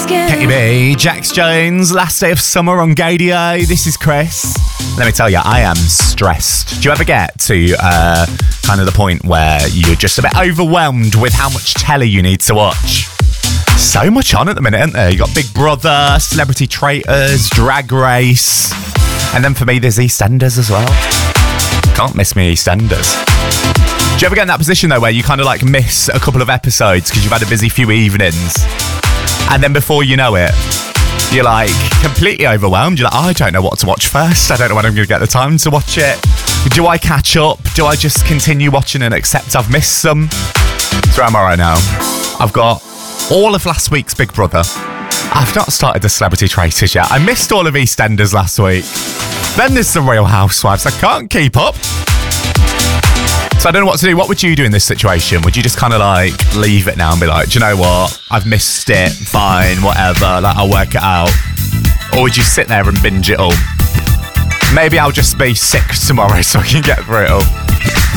Katy B, Jax Jones, last day of summer on Gadio. This is Chris. Let me tell you, I am stressed. Do you ever get to kind of the point where you're just a bit overwhelmed with how much telly you need to watch? So much on at the minute, isn't there? You got Big Brother, Celebrity Traitors, Drag Race, and then for me there's EastEnders as well. Can't miss me EastEnders. Do you ever get in that position though where you kind of like miss a couple of episodes because you've had a busy few evenings, and then before you know it, you're like completely overwhelmed. You're like, I don't know what to watch first. I don't know when I'm going to get the time to watch it. Do I catch up? Do I just continue watching and accept I've missed some? So where am I right now? I've got all of last week's Big Brother. I've not started the Celebrity Traitors yet. I missed all of EastEnders last week. Then there's the Real Housewives. I can't keep up. So I don't know what to do. What would you do in this situation? Would you just kind of like leave it now and be like, do you know what? I've missed it. Fine, whatever. Like, I'll work it out. Or would you sit there and binge it all? Maybe I'll just be sick tomorrow so I can get through it all.